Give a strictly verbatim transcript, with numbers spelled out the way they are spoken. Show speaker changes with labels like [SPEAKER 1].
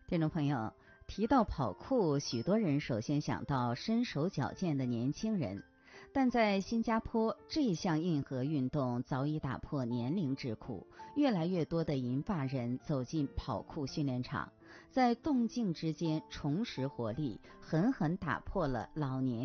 [SPEAKER 1] 听众朋友，提到跑酷，许多人首先想到身手矫健的年轻人，但在新加坡，这项硬核运动早已打破年龄桎梏，越来越多的银发人走进跑酷训练场，在动静之间重拾活力，狠狠打破了老年